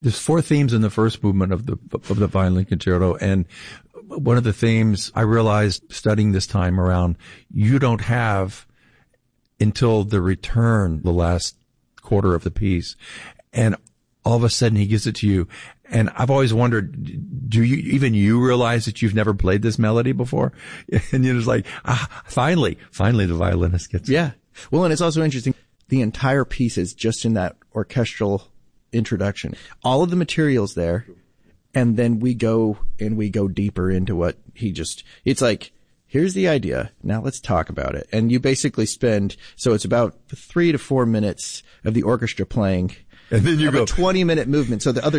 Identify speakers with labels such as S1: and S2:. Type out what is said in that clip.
S1: There's 4 themes in the first movement of the violin concerto, and one of the themes I realized studying this time around, you don't have until the return, the last quarter of the piece, and all of a sudden he gives it to you. And I've always wondered, do you realize that you've never played this melody before? And you're just like, finally the violinist gets it.
S2: Yeah. Well, and it's also interesting. The entire piece is just in that orchestral introduction. All of the material's there. And then we go deeper into what it's like, here's the idea. Now let's talk about it. And you basically so it's about 3 to 4 minutes of the orchestra playing.
S1: And then you go
S2: a 20-minute movement. So the other